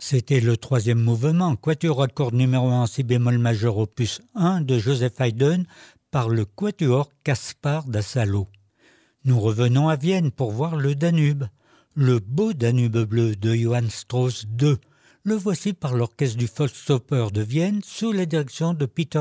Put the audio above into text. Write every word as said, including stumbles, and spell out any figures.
C'était le troisième mouvement, quatuor à cordes numéro un en si bémol majeur opus un de Joseph Haydn par le quatuor Caspar da Salo. Nous revenons à Vienne pour voir le Danube. Le beau Danube bleu de Johann Strauss deux. Le voici par l'orchestre du Volksoper de Vienne sous la direction de Peter